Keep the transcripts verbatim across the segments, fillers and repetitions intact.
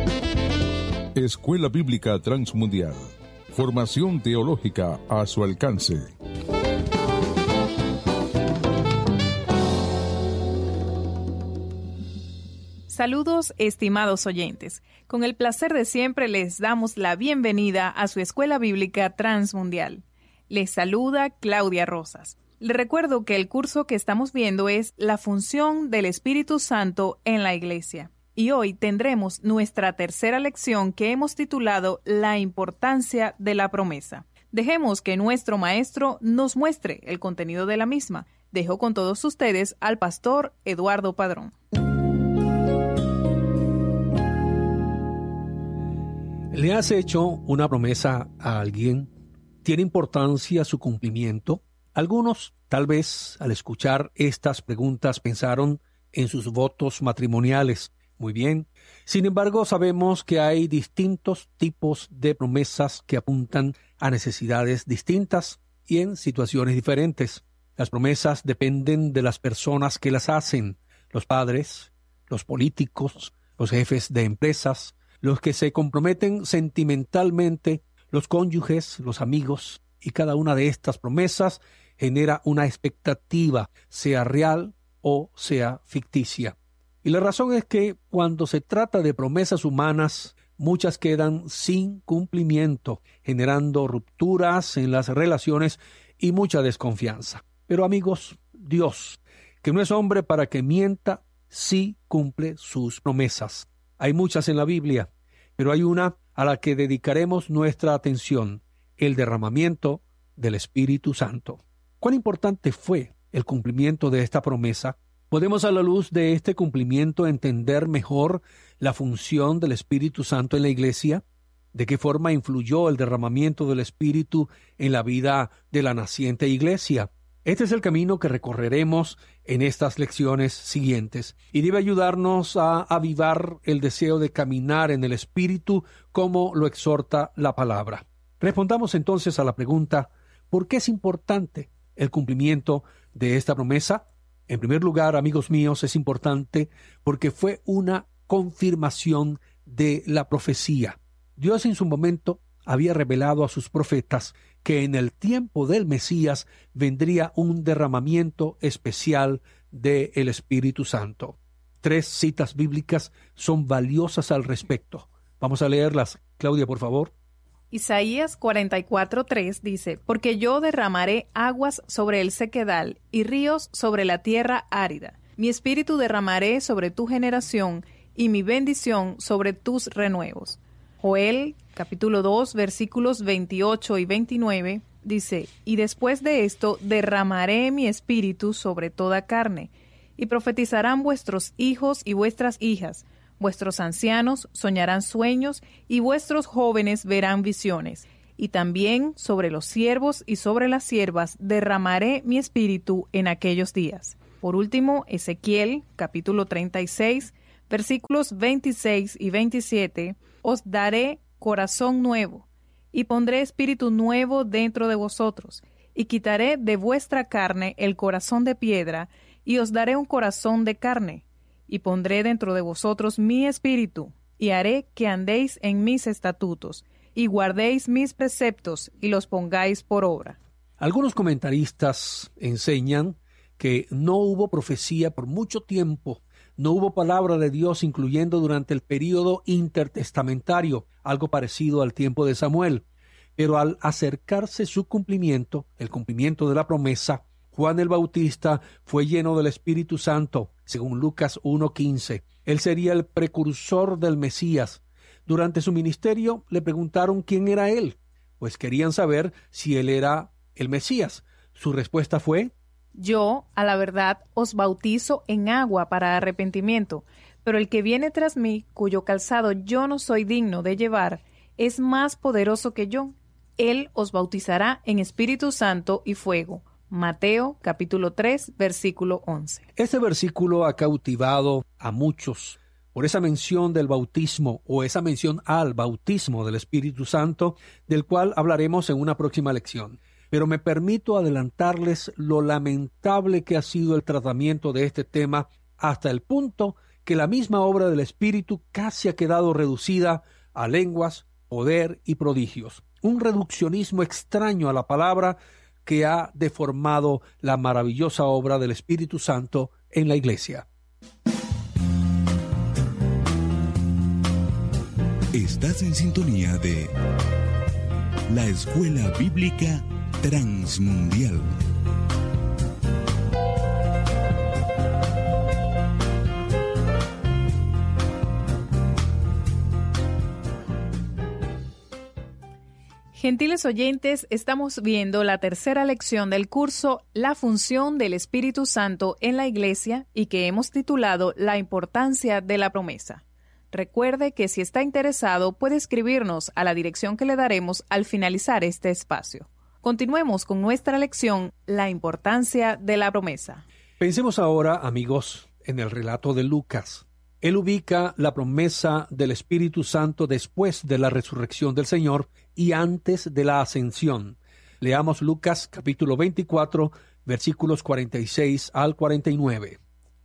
Escuela Bíblica Transmundial. Formación teológica a su alcance. Saludos, estimados oyentes. Con el placer de siempre les damos la bienvenida a su Escuela Bíblica Transmundial. Les saluda Claudia Rosas. Les recuerdo que el curso que estamos viendo es La función del Espíritu Santo en la Iglesia. Y hoy tendremos nuestra tercera lección que hemos titulado La importancia de la promesa. Dejemos que nuestro maestro nos muestre el contenido de la misma. Dejo con todos ustedes al pastor Eduardo Padrón. ¿Le has hecho una promesa a alguien? ¿Tiene importancia su cumplimiento? Algunos, tal vez, al escuchar estas preguntas, pensaron en sus votos matrimoniales. Muy bien. Sin embargo, sabemos que hay distintos tipos de promesas que apuntan a necesidades distintas y en situaciones diferentes. Las promesas dependen de las personas que las hacen, los padres, los políticos, los jefes de empresas, los que se comprometen sentimentalmente, los cónyuges, los amigos, y cada una de estas promesas genera una expectativa, sea real o sea ficticia. Y la razón es que cuando se trata de promesas humanas, muchas quedan sin cumplimiento, generando rupturas en las relaciones y mucha desconfianza. Pero amigos, Dios, que no es hombre para que mienta, sí cumple sus promesas. Hay muchas en la Biblia, pero hay una a la que dedicaremos nuestra atención, el derramamiento del Espíritu Santo. ¿Cuán importante fue el cumplimiento de esta promesa? ¿Podemos a la luz de este cumplimiento entender mejor la función del Espíritu Santo en la Iglesia? ¿De qué forma influyó el derramamiento del Espíritu en la vida de la naciente Iglesia? Este es el camino que recorreremos en estas lecciones siguientes y debe ayudarnos a avivar el deseo de caminar en el Espíritu como lo exhorta la palabra. Respondamos entonces a la pregunta, ¿por qué es importante el cumplimiento de esta promesa? En primer lugar, amigos míos, es importante porque fue una confirmación de la profecía. Dios en su momento había revelado a sus profetas que en el tiempo del Mesías vendría un derramamiento especial del Espíritu Santo. Tres citas bíblicas son valiosas al respecto. Vamos a leerlas. Claudia, por favor. Isaías cuarenta y cuatro, tres dice, porque yo derramaré aguas sobre el sequedal y ríos sobre la tierra árida. Mi espíritu derramaré sobre tu generación y mi bendición sobre tus renuevos. Joel, capítulo dos, versículos veintiocho y veintinueve, dice, y después de esto derramaré mi espíritu sobre toda carne, y profetizarán vuestros hijos y vuestras hijas, vuestros ancianos soñarán sueños, y vuestros jóvenes verán visiones. Y también sobre los siervos y sobre las siervas derramaré mi espíritu en aquellos días. Por último, Ezequiel, capítulo treinta y seis, versículos veintiséis y veintisiete, os daré corazón nuevo, y pondré espíritu nuevo dentro de vosotros, y quitaré de vuestra carne el corazón de piedra, y os daré un corazón de carne, y pondré dentro de vosotros mi espíritu, y haré que andéis en mis estatutos, y guardéis mis preceptos, y los pongáis por obra. Algunos comentaristas enseñan que no hubo profecía por mucho tiempo, no hubo palabra de Dios incluyendo durante el período intertestamentario, algo parecido al tiempo de Samuel. Pero al acercarse su cumplimiento, el cumplimiento de la promesa, Juan el Bautista fue lleno del Espíritu Santo, según Lucas uno quince. Él sería el precursor del Mesías. Durante su ministerio le preguntaron quién era él, pues querían saber si él era el Mesías. Su respuesta fue: yo, a la verdad, os bautizo en agua para arrepentimiento, pero el que viene tras mí, cuyo calzado yo no soy digno de llevar, es más poderoso que yo. Él os bautizará en Espíritu Santo y fuego. Mateo, capítulo tres, versículo once. Este versículo ha cautivado a muchos por esa mención del bautismo o esa mención al bautismo del Espíritu Santo, del cual hablaremos en una próxima lección. Pero me permito adelantarles lo lamentable que ha sido el tratamiento de este tema hasta el punto que la misma obra del Espíritu casi ha quedado reducida a lenguas, poder y prodigios. Un reduccionismo extraño a la palabra que ha deformado la maravillosa obra del Espíritu Santo en la Iglesia. Estás en sintonía de la Escuela Bíblica Transmundial. Gentiles oyentes, estamos viendo la tercera lección del curso La función del Espíritu Santo en la Iglesia y que hemos titulado La importancia de la promesa. Recuerde que si está interesado puede escribirnos a la dirección que le daremos al finalizar este espacio. Continuemos con nuestra lección La importancia de la promesa. Pensemos ahora, amigos, en el relato de Lucas. Él ubica la promesa del Espíritu Santo después de la resurrección del Señor y antes de la ascensión. Leamos Lucas capítulo veinticuatro, versículos cuarenta y seis al cuarenta y nueve.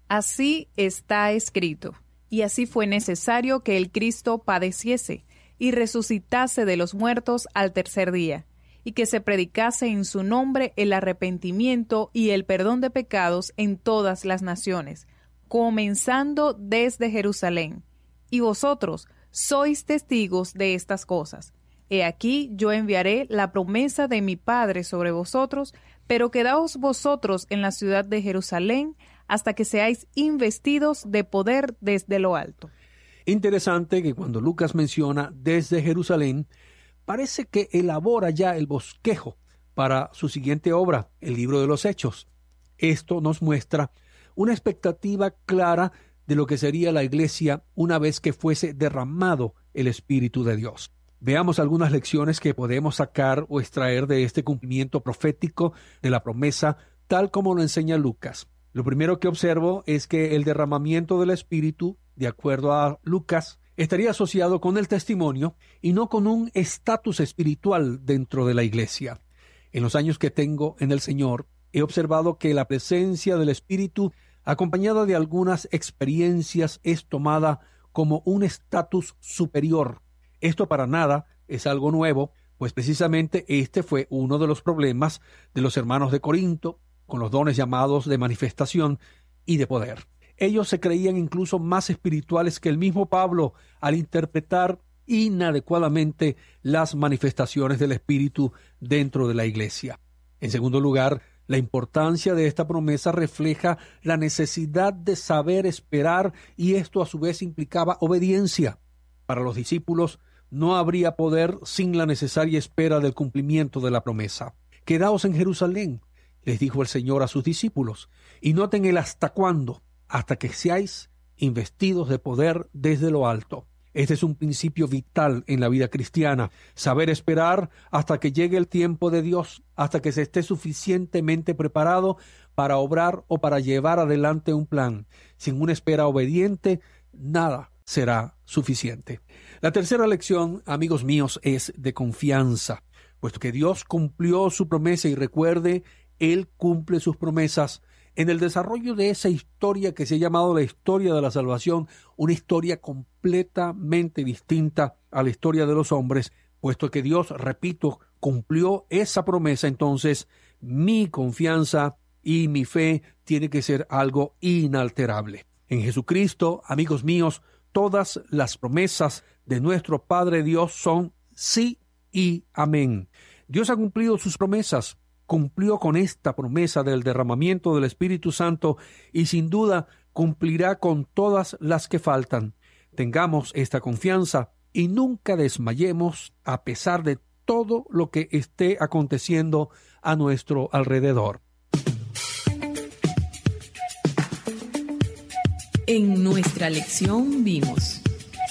Así está escrito, y así fue necesario que el Cristo padeciese y resucitase de los muertos al tercer día, y que se predicase en su nombre el arrepentimiento y el perdón de pecados en todas las naciones, comenzando desde Jerusalén. Y vosotros sois testigos de estas cosas. He aquí yo enviaré la promesa de mi Padre sobre vosotros, pero quedaos vosotros en la ciudad de Jerusalén hasta que seáis investidos de poder desde lo alto. Interesante que cuando Lucas menciona desde Jerusalén, parece que elabora ya el bosquejo para su siguiente obra, el libro de los Hechos. Esto nos muestra una expectativa clara de lo que sería la Iglesia una vez que fuese derramado el Espíritu de Dios. Veamos algunas lecciones que podemos sacar o extraer de este cumplimiento profético de la promesa, tal como lo enseña Lucas. Lo primero que observo es que el derramamiento del Espíritu, de acuerdo a Lucas, estaría asociado con el testimonio y no con un estatus espiritual dentro de la Iglesia. En los años que tengo en el Señor, he observado que la presencia del Espíritu, acompañada de algunas experiencias, es tomada como un estatus superior. Esto para nada es algo nuevo, pues precisamente este fue uno de los problemas de los hermanos de Corinto, con los dones llamados de manifestación y de poder. Ellos se creían incluso más espirituales que el mismo Pablo al interpretar inadecuadamente las manifestaciones del Espíritu dentro de la Iglesia. En segundo lugar, la importancia de esta promesa refleja la necesidad de saber esperar, y esto a su vez implicaba obediencia. Para los discípulos no habría poder sin la necesaria espera del cumplimiento de la promesa. Quedaos en Jerusalén, les dijo el Señor a sus discípulos, y noten el hasta cuándo, hasta que seáis investidos de poder desde lo alto. Este es un principio vital en la vida cristiana, saber esperar hasta que llegue el tiempo de Dios, hasta que se esté suficientemente preparado para obrar o para llevar adelante un plan. Sin una espera obediente, nada será suficiente. La tercera lección, amigos míos, es de confianza, puesto que Dios cumplió su promesa y recuerde, Él cumple sus promesas. En el desarrollo de esa historia que se ha llamado la historia de la salvación, una historia completamente distinta a la historia de los hombres, puesto que Dios, repito, cumplió esa promesa, entonces mi confianza y mi fe tiene que ser algo inalterable. En Jesucristo, amigos míos, todas las promesas de nuestro Padre Dios son sí y amén. Dios ha cumplido sus promesas. Cumplió con esta promesa del derramamiento del Espíritu Santo y sin duda cumplirá con todas las que faltan. Tengamos esta confianza y nunca desmayemos a pesar de todo lo que esté aconteciendo a nuestro alrededor. En nuestra lección vimos: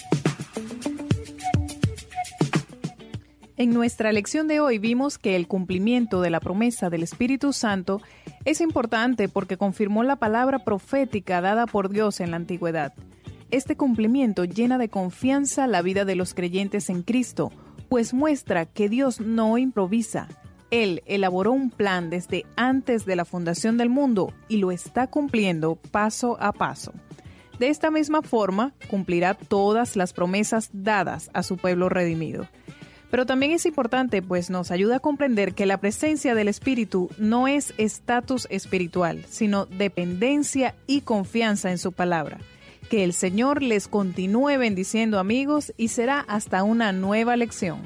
En nuestra lección de hoy vimos que el cumplimiento de la promesa del Espíritu Santo es importante porque confirmó la palabra profética dada por Dios en la antigüedad. Este cumplimiento llena de confianza la vida de los creyentes en Cristo, pues muestra que Dios no improvisa. Él elaboró un plan desde antes de la fundación del mundo y lo está cumpliendo paso a paso. De esta misma forma, cumplirá todas las promesas dadas a su pueblo redimido. Pero también es importante, pues nos ayuda a comprender que la presencia del Espíritu no es estatus espiritual, sino dependencia y confianza en su palabra. Que el Señor les continúe bendiciendo, amigos, y será hasta una nueva lección.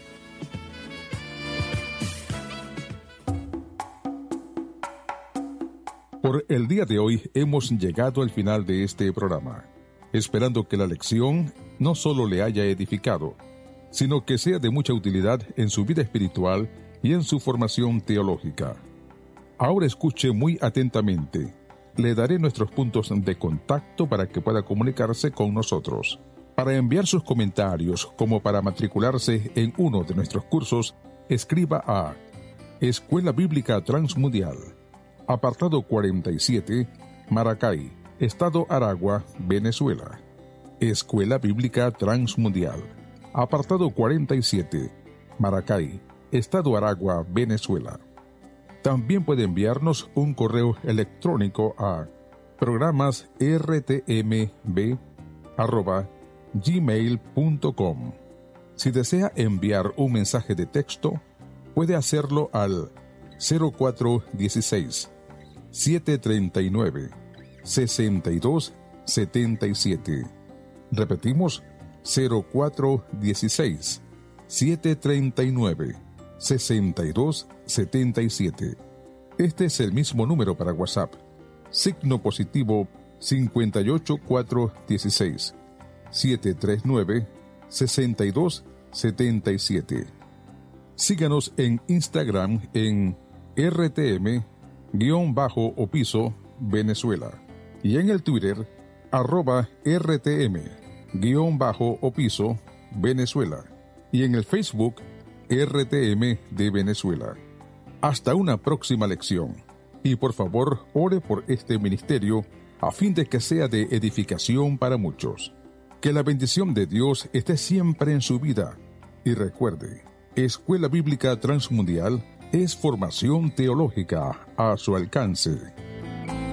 Por el día de hoy hemos llegado al final de este programa, esperando que la lección no solo le haya edificado, sino que sea de mucha utilidad en su vida espiritual y en su formación teológica. Ahora escuche muy atentamente. Le daré nuestros puntos de contacto para que pueda comunicarse con nosotros. Para enviar sus comentarios como para matricularse en uno de nuestros cursos, escriba a Escuela Bíblica Transmundial, apartado cuarenta y siete, Maracay, Estado Aragua, Venezuela. Escuela Bíblica Transmundial, apartado cuarenta y siete, Maracay, Estado Aragua, Venezuela. También puede enviarnos un correo electrónico a programas r t m b arroba gmail punto com. Si desea enviar un mensaje de texto, puede hacerlo al cero cuatro uno seis, siete tres nueve, seis dos siete siete. Repetimos, cero cuatro uno seis, siete tres nueve, seis dos siete siete. Este es el mismo número para WhatsApp. Signo positivo cincuenta y ocho cuatrocientos dieciséis, siete tres nueve, seis dos siete siete. Síganos en Instagram en R T M-o piso Venezuela y en el Twitter arroba R T M-o piso Venezuela y en el Facebook R T M de Venezuela. Hasta una próxima lección. Y por favor, ore por este ministerio a fin de que sea de edificación para muchos. Que la bendición de Dios esté siempre en su vida. Y recuerde, Escuela Bíblica Transmundial es formación teológica a su alcance.